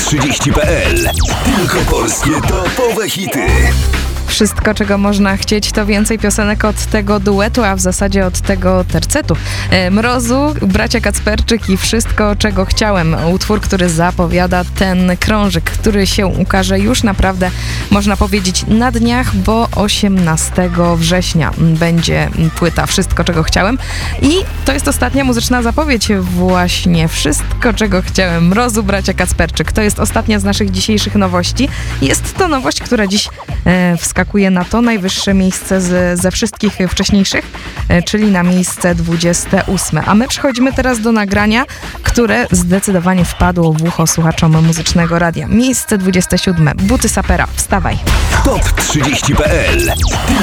Top30.pl. Tylko polskie topowe hity. Wszystko, czego można chcieć, to więcej piosenek od tego duetu, a w zasadzie od tego tercetu. Mrozu, bracia Kacperczyk i Wszystko, czego chciałem. Utwór, który zapowiada ten krążyk, który się ukaże już naprawdę, można powiedzieć, na dniach, bo 18 września będzie płyta Wszystko, czego chciałem. I to jest ostatnia muzyczna zapowiedź właśnie. Wszystko, czego chciałem. Mrozu, bracia Kacperczyk. To jest ostatnia z naszych dzisiejszych nowości. Jest to nowość, która dziś wskakuje na to najwyższe miejsce ze wszystkich wcześniejszych, czyli na miejsce 28. A my przechodzimy teraz do nagrania, które zdecydowanie wpadło w ucho słuchaczom Muzycznego Radia. Miejsce 27. Buty Sapera. Wstawaj. Top30.pl.